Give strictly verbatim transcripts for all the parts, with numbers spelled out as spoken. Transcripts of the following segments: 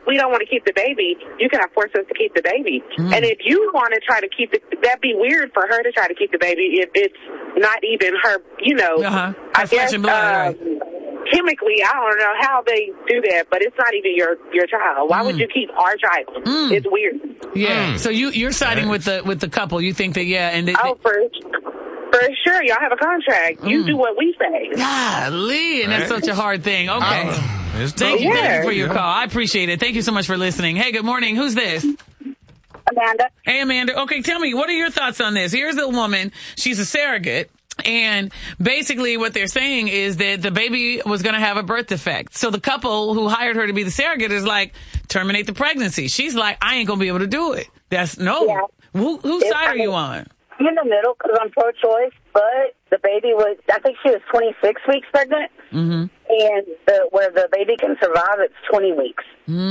we don't want to keep the baby, you cannot force us to keep the baby. Mm. And if you want to try to keep it, that'd be weird for her to try to keep the baby if it's not even her, you know, uh-huh. I guess, blood, uh, right. chemically, I don't know how they do that, but it's not even your, your child. Why mm. would you keep our child? Mm. It's weird. Yeah. Mm. So you, you're siding with the with the couple. You think that, yeah. and they, Oh, for For sure, y'all have a contract. You mm. do what we say. Golly, and that's such a hard thing. Okay. Uh, thank you, yeah. thank you for your call. I appreciate it. Thank you so much for listening. Hey, good morning. Who's this? Amanda. Hey, Amanda. Okay, tell me, what are your thoughts on this? Here's a woman. She's a surrogate. And basically what they're saying is that the baby was going to have a birth defect. So the couple who hired her to be the surrogate is like, terminate the pregnancy. She's like, I ain't going to be able to do it. That's no. Yeah. Who, whose It's side are kinda- you on? I'm in the middle because I'm pro-choice, but the baby was, I think she was twenty-six weeks pregnant, Mm-hmm. and the, where the baby can survive, it's twenty weeks.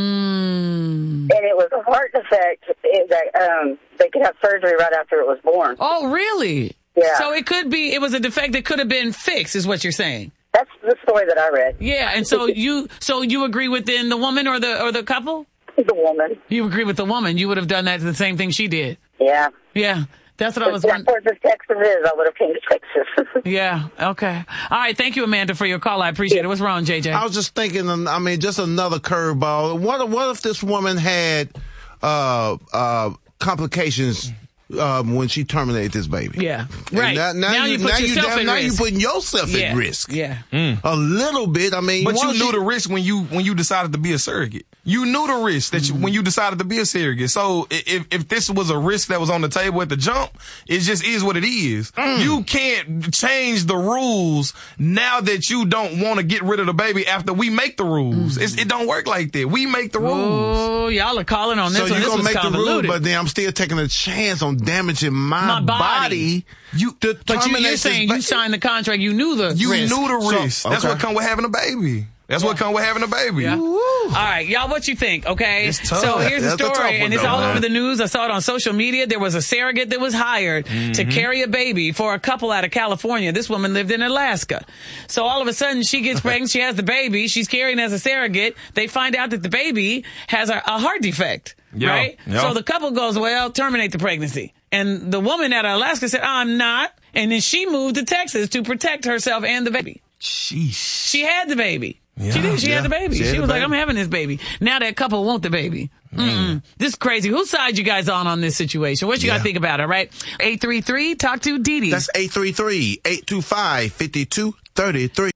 Mm. And it was a heart defect it, that um, they could have surgery right after it was born. Oh, really? Yeah. So it could be, it was a defect that could have been fixed, is what you're saying. That's the story that I read. Yeah, and so you, so you agree with then the woman or the or the couple? The woman. You agree with the woman? You would have done that the same thing she did. Yeah. Yeah. That's what I was That's wondering. where the Texas is. I would have came to Texas. Yeah. Okay. All right. Thank you, Amanda, for your call. I appreciate it. What's wrong, J J? I was just thinking, I mean, just another curveball. What, what if this woman had uh, uh, complications um, when she terminated this baby? Yeah. Right. Now, now, now you, you put now yourself you, at now risk. you're putting yourself yeah. at risk. Yeah. Mm. A little bit. I mean, but you once knew she, the risk when you when you decided to be a surrogate. You knew the risk that you, when you decided to be a surrogate. So if if this was a risk that was on the table at the jump, it just is what it is. Mm. You can't change the rules now that you don't want to get rid of the baby after we make the rules. Mm. It's, it don't work like that. We make the rules. Oh, y'all are calling on this so one. you're This gonna was make the rule, convoluted. but then I'm still taking a chance on damaging my, My body. body. You, to But you, terminate you're this saying ba- you signed the contract. You knew the You risk. knew the risk. So, That's okay. what come with having a baby. That's yeah. what come with having a baby. Yeah. All right, y'all, what you think, okay? It's tough. So here's the That's a tough story, one, and it's though, all man. over the news. I saw it on social media. There was a surrogate that was hired mm-hmm. to carry a baby for a couple out of California. This woman lived in Alaska. So all of a sudden, she gets pregnant. She has the baby. She's carrying as a surrogate. They find out that the baby has a, a heart defect, yeah. right? Yeah. So the couple goes, well, terminate the pregnancy. And the woman out of Alaska said, I'm not. And then she moved to Texas to protect herself and the baby. Sheesh. She had the baby. Yeah, she did. She yeah. had the baby. She She, had the was like, baby. I'm having this baby. Now that couple want the baby. Mm. This is crazy. Whose side you guys on on this situation? What you Yeah. got to think about it, right? eight three three, talk to Dee Dee. That's eight three three, eight two five, five two three three.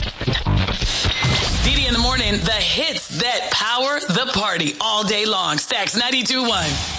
Dee Dee in the morning, the hits that power the party all day long. Stacks ninety-two point one.